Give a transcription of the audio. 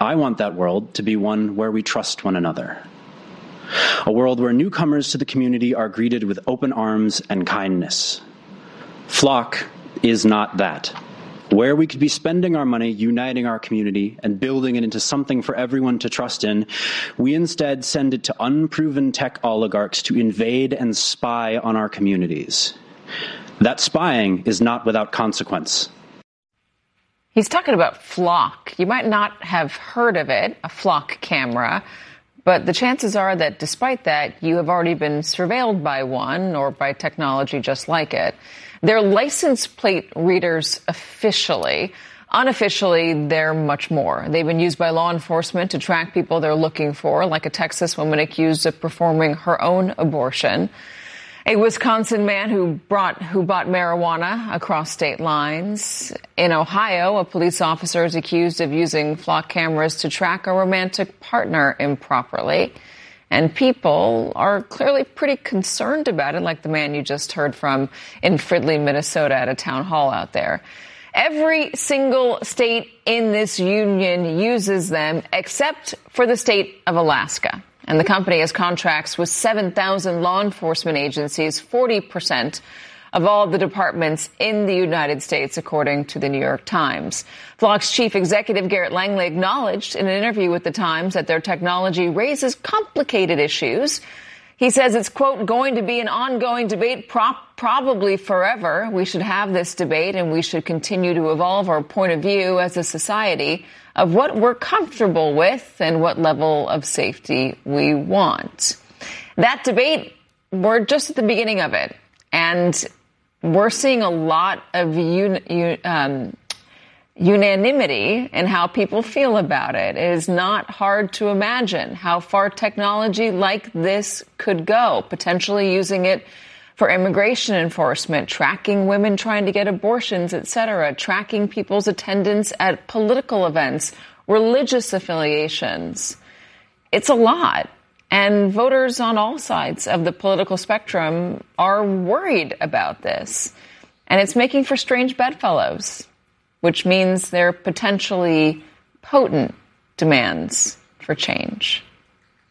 I want that world to be one where we trust one another. A world where newcomers to the community are greeted with open arms and kindness. Flock is not that. Where we could be spending our money, uniting our community, and building it into something for everyone to trust in, we instead send it to unproven tech oligarchs to invade and spy on our communities. That spying is not without consequence. He's talking about Flock. You might not have heard of it, a Flock camera, but the chances are that despite that, you have already been surveilled by one or by technology just like it. They're license plate readers officially. Unofficially, they're much more. They've been used by law enforcement to track people they're looking for, like a Texas woman accused of performing her own abortion. A Wisconsin man who bought marijuana across state lines. In Ohio, a police officer is accused of using Flock cameras to track a romantic partner improperly. And people are clearly pretty concerned about it, like the man you just heard from in Fridley, Minnesota, at a town hall out there. Every single state in this union uses them, except for the state of Alaska. And the company has contracts with 7,000 law enforcement agencies, 40% of all the departments in the United States, according to the New York Times. Flock's chief executive, Garrett Langley, acknowledged in an interview with the Times that their technology raises complicated issues. He says it's, quote, going to be an ongoing debate, probably forever. We should have this debate, and we should continue to evolve our point of view as a society of what we're comfortable with and what level of safety we want. That debate, we're just at the beginning of it. And we're seeing a lot of unanimity in how people feel about it. It is not hard to imagine how far technology like this could go, potentially using it for immigration enforcement, tracking women trying to get abortions, etc., tracking people's attendance at political events, religious affiliations. It's a lot. And voters on all sides of the political spectrum are worried about this. And it's making for strange bedfellows, which means they're potentially potent demands for change.